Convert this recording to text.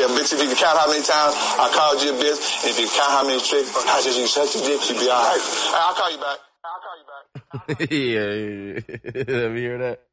bitch, if you can count how many times I called you a bitch, and if you count how many tricks I just you such a dick, you be all right. I'll call you back. Yeah. Let me hear that.